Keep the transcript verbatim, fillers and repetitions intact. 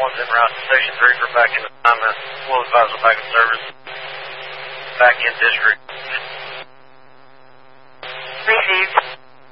one's en route to Station three for back in assignment. We'll advise them back in service. Back in district.